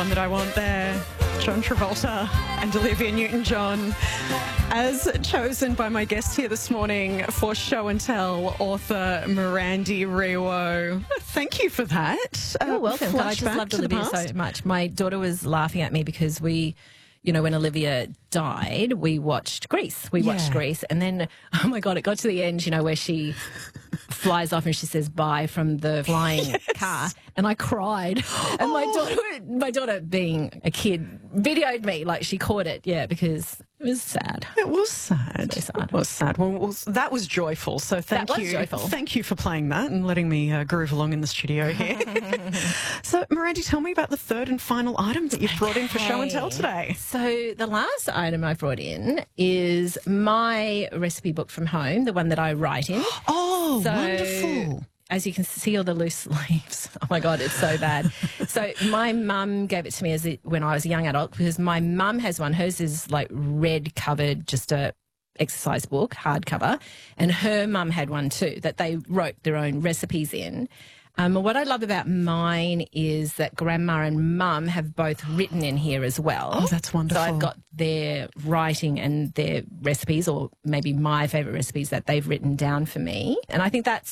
one that I want there. John Travolta and Olivia Newton-John, as chosen by my guest here this morning for Show and Tell, author Mirandy Rewo. Thank you for that. You're welcome. I just loved Olivia so much. My daughter was laughing at me because we, you know, when Olivia died, we watched Grease. We watched Grease, and then, oh my God, it got to the end, you know, where she flies off and she says bye from the flying car, and I cried. And my daughter, being a kid, videoed me, like she caught it, because it was sad. It was sad. So sad. It was sad. Well, that was joyful. So thank you. Joyful. Thank you for playing that and letting me groove along in the studio here. So, Mirandy, tell me about the third and final item that you've brought in for Show and Tell today. So the last item I brought in is my recipe book from home, the one that I write in. Oh, wonderful. As you can see all the loose leaves. Oh, my God, it's so bad. So my mum gave it to me when I was a young adult, because my mum has one. Hers is like red covered, just a exercise book, hardcover. And her mum had one too that they wrote their own recipes in. What I love about mine is that Grandma and Mum have both written in here as well. Oh, that's wonderful. So I've got their writing and their recipes, or maybe my favourite recipes that they've written down for me. And I think that's